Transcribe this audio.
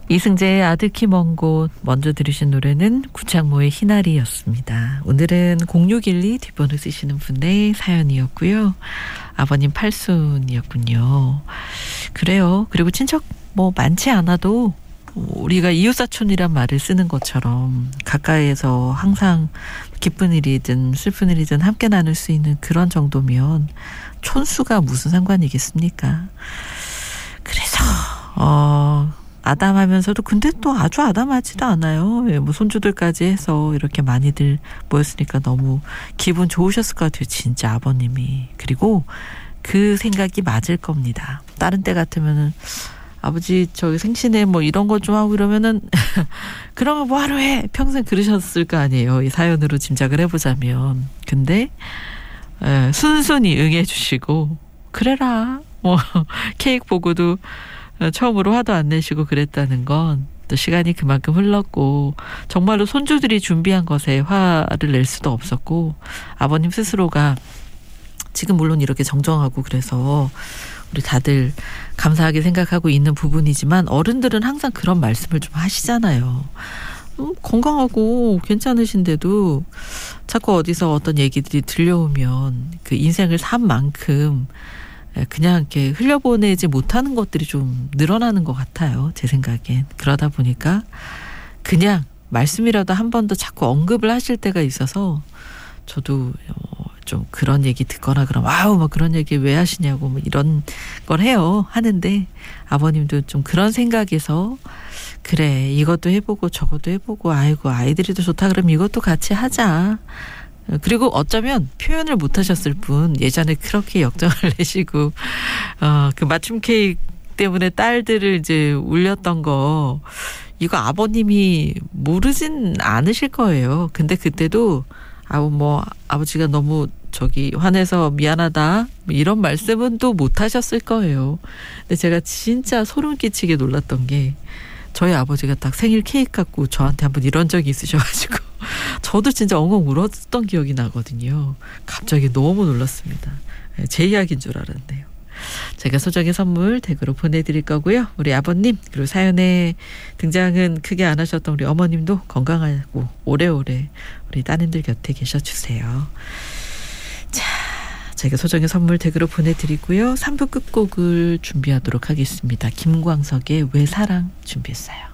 이승재의 아득히 먼 곳, 먼저 들으신 노래는 구창모의 희나리였습니다. 오늘은 0612 뒷번호 쓰시는 분의 사연이었고요. 아버님 팔순이었군요. 그래요. 그리고 친척 뭐 많지 않아도 우리가 이웃사촌이란 말을 쓰는 것처럼 가까이에서 항상 기쁜 일이든 슬픈 일이든 함께 나눌 수 있는 그런 정도면 촌수가 무슨 상관이겠습니까? 그래서 아담하면서도 근데 또 아주 아담하지도 않아요. 예, 뭐 손주들까지 해서 이렇게 많이들 모였으니까 너무 기분 좋으셨을 것 같아요. 진짜 아버님이. 그리고 그 생각이 맞을 겁니다. 다른 때 같으면은 아버지 저기 생신에 뭐 이런 것 좀 하고 이러면은 그런 거 뭐하러 해? 평생 그러셨을 거 아니에요. 이 사연으로 짐작을 해보자면. 근데 순순히 응해 주시고 그래라. 뭐 케이크 보고도 처음으로 화도 안 내시고 그랬다는 건 또 시간이 그만큼 흘렀고 정말로 손주들이 준비한 것에 화를 낼 수도 없었고 아버님 스스로가 지금 물론 이렇게 정정하고 그래서 우리 다들 감사하게 생각하고 있는 부분이지만 어른들은 항상 그런 말씀을 좀 하시잖아요. 건강하고 괜찮으신데도 자꾸 어디서 어떤 얘기들이 들려오면 그 인생을 산 만큼 그냥 이렇게 흘려보내지 못하는 것들이 좀 늘어나는 것 같아요. 제 생각엔. 그러다 보니까 그냥 말씀이라도 한 번 더 자꾸 언급을 하실 때가 있어서 저도 좀 그런 얘기 듣거나 그러면 아우 뭐 그런 얘기 왜 하시냐고 뭐 이런 걸 해요. 하는데 아버님도 좀 그런 생각에서 그래 이것도 해보고 저것도 해보고 아이고 아이들이 더 좋다 그러면 이것도 같이 하자. 그리고 어쩌면 표현을 못 하셨을 뿐 예전에 그렇게 역정을 내시고 그 맞춤 케이크 때문에 딸들을 이제 울렸던 거 이거 아버님이 모르진 않으실 거예요. 근데 그때도 아버지가 너무 화내서 미안하다 이런 말씀은 또 못 하셨을 거예요. 근데 제가 진짜 소름 끼치게 놀랐던 게 저희 아버지가 딱 생일 케이크 갖고 저한테 한번 이런 적이 있으셔가지고 저도 진짜 엉엉 울었던 기억이 나거든요. 갑자기 너무 놀랐습니다. 제 이야기인 줄 알았네요. 제가 소정의 선물 댁으로 보내드릴 거고요. 우리 아버님 그리고 사연에 등장은 크게 안 하셨던 우리 어머님도 건강하고 오래오래 우리 따님들 곁에 계셔주세요. 자, 제가 소정의 선물 댁으로 보내드리고요. 3부 끝곡을 준비하도록 하겠습니다. 김광석의 왜 사랑 준비했어요.